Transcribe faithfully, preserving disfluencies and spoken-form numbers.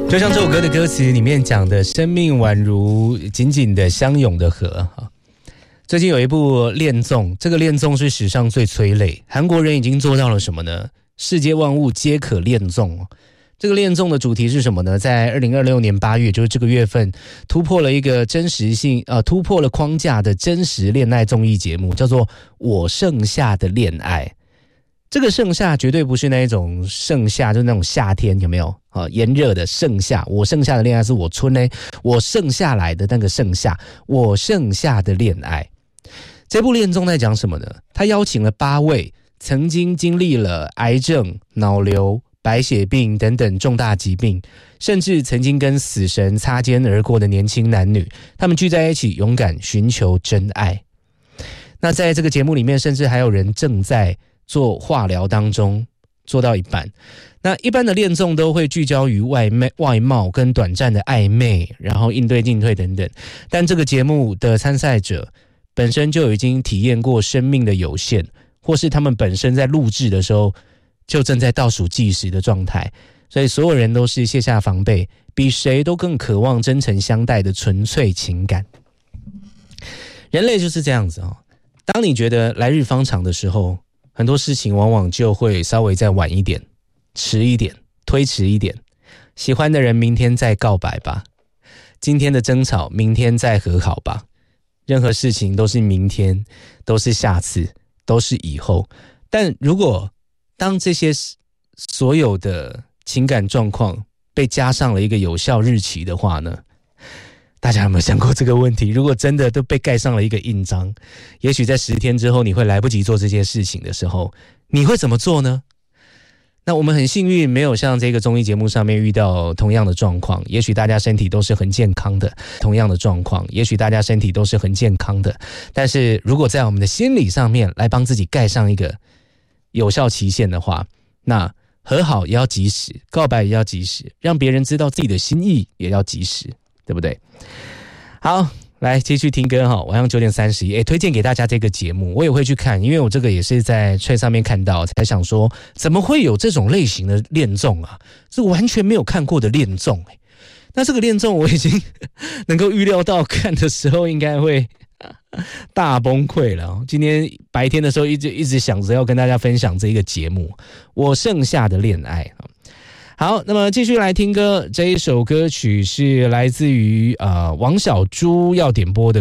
就像这首歌的歌词里面讲的，生命宛如紧紧的相拥的河。最近有一部恋综，这个恋综是史上最催泪，韩国人已经做到了什么呢？世界万物皆可恋综。这个恋综的主题是什么呢？在二零二六年八月，就是这个月份，突破了一个真实性，呃，突破了框架的真实恋爱综艺节目，叫做《我剩下的恋爱》。这个盛夏绝对不是那一种盛夏，就是那种夏天，有没有啊？炎热的盛夏，我剩下的恋爱是我春呢，我剩下来的那个盛夏，我剩下的恋爱。这部恋综在讲什么呢？他邀请了八位曾经经历了癌症、脑瘤、白血病等等重大疾病，甚至曾经跟死神擦肩而过的年轻男女，他们聚在一起，勇敢寻求真爱。那在这个节目里面，甚至还有人正在做化疗当中，做到一半。那一般的恋综都会聚焦于外外貌跟短暂的暧昧，然后应对进退等等。但这个节目的参赛者本身就已经体验过生命的有限，或是他们本身在录制的时候就正在倒数计时的状态，所以所有人都是卸下防备，比谁都更渴望真诚相待的纯粹情感。人类就是这样子哦，当你觉得来日方长的时候，很多事情往往就会稍微再晚一点，迟一点，推迟一点。喜欢的人明天再告白吧，今天的争吵明天再和好吧。任何事情都是明天，都是下次，都是以后。但如果当这些所有的情感状况被加上了一个有效日期的话呢？大家有没有想过这个问题？如果真的都被盖上了一个印章，也许在十天之后你会来不及做这件事情的时候，你会怎么做呢？那我们很幸运没有像这个综艺节目上面遇到同样的状况，也许大家身体都是很健康的，同样的状况，也许大家身体都是很健康的。但是如果在我们的心理上面来帮自己盖上一个有效期限的话，那和好也要及时，告白也要及时，让别人知道自己的心意也要及时，对不对？好，来继续听歌哈，晚上九点三十一，哎，推荐给大家这个节目，我也会去看，因为我这个也是在Trade上面看到，才想说怎么会有这种类型的恋综啊？是完全没有看过的恋综哎。那这个恋综我已经能够预料到，看的时候应该会大崩溃了。今天白天的时候一直一直想着要跟大家分享这个节目，我剩下的恋爱。好，那么继续来听歌，这一首歌曲是来自于呃王小猪要点播的